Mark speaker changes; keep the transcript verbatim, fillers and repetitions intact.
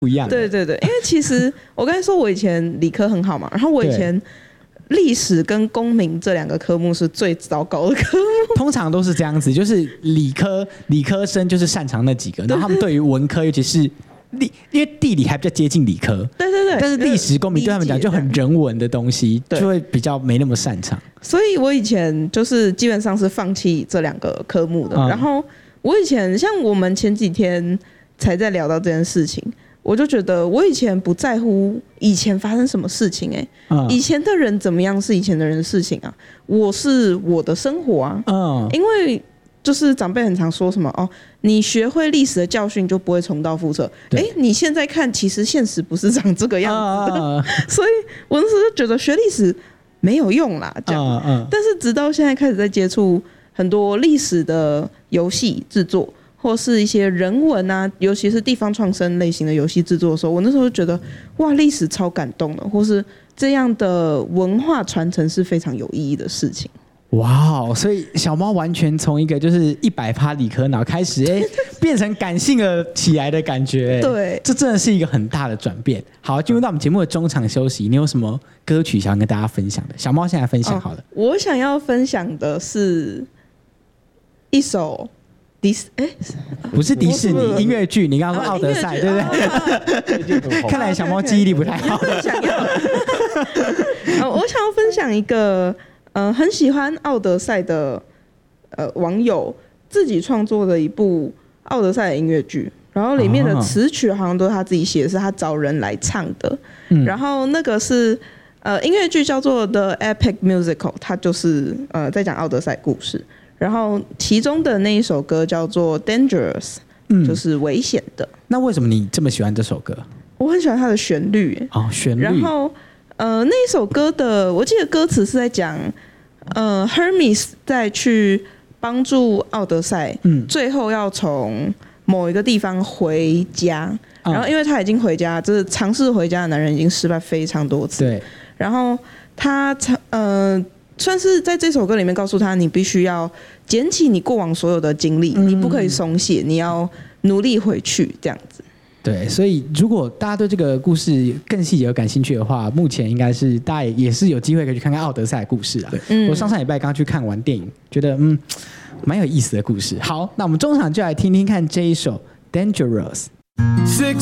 Speaker 1: 不一样的。
Speaker 2: 对对对，因为其实我刚才说我以前理科很好嘛，然后我以前历史跟公民这两个科目是最糟糕的科目，
Speaker 1: 通常都是这样子，就是理科理科生就是擅长那几个，然后他们对于文科，尤其是历，因为地理还比较接近理科，
Speaker 2: 对对对，
Speaker 1: 但是历史公民对他们讲就很人文的东西，就会比较没那么擅长。
Speaker 2: 所以我以前就是基本上是放弃这两个科目的。嗯、然后我以前像我们前几天才在聊到这件事情，我就觉得我以前不在乎以前发生什么事情、欸，哎、嗯，以前的人怎么样是以前的人的事情啊，我是我的生活啊，嗯，因为就是长辈很常说什么哦，你学会历史的教训就不会重蹈覆辙。哎，你现在看，其实现实不是长这个样子的，啊、所以我那时候就觉得学历史没有用啦，这样。啊啊、但是直到现在开始在接触很多历史的游戏制作，或是一些人文啊，尤其是地方创生类型的游戏制作的时候，我那时候就觉得哇，历史超感动的，或是这样的文化传承是非常有意义的事情。
Speaker 1: 哇、wow, 所以小猫完全从一个就是一百趴理科脑开始，哎，变成感性了起来的感觉。
Speaker 2: 对，
Speaker 1: 这真的是一个很大的转变。好，进入到我们节目的中场休息，你有什么歌曲想跟大家分享的？小猫现在分享好了。哦、
Speaker 2: 我想要分享的是一首迪士，哎，不
Speaker 1: 是迪士尼音乐剧，你刚刚说《奥德赛》，对不对？看来小猫记忆力不太好。
Speaker 2: 想要，我想要分享一个。呃，很喜欢《奥德赛》的呃网友自己创作的一部《奥德赛》的音乐剧，然后里面的词曲好像都是他自己写的，是他找人来唱的。嗯、然后那个是呃音乐剧叫做《The Epic Musical》，它就是呃在讲奥德赛故事。然后其中的那一首歌叫做《Dangerous》，嗯，就是危险的。
Speaker 1: 那为什么你这么喜欢这首歌？
Speaker 2: 我很喜欢它的旋律。
Speaker 1: 哦，旋律。
Speaker 2: 然后。呃，那一首歌的，我记得歌词是在讲，呃 ，Hermes 在去帮助奥德赛，嗯，最后要从某一个地方回家，嗯、然后因为他已经回家，就是尝试回家的男人已经失败非常多次，
Speaker 1: 对，
Speaker 2: 然后他呃，算是在这首歌里面告诉他，你必须要捡起你过往所有的经历，嗯、你不可以松懈，你要努力回去，这样子。
Speaker 1: 对，所以如果大家对这个故事更细节有感兴趣的话，目前应该是大家也是有机会可以去看看奥德赛的故事啊。嗯、我上上礼拜刚去看完电影，觉得嗯蛮有意思的故事。好，那我们中场就来听听看这一首《Dangerous》。